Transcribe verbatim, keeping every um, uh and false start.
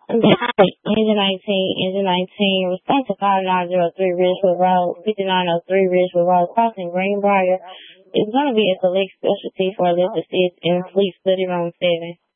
Engine nineteen, Engine nineteen, responsive five nine zero three Ridgewood Road, fifty-nine oh three Ridgewood Road, crossing Greenbrier. It's going to be a select specialty for a lift assist in Fleet Study Room seven.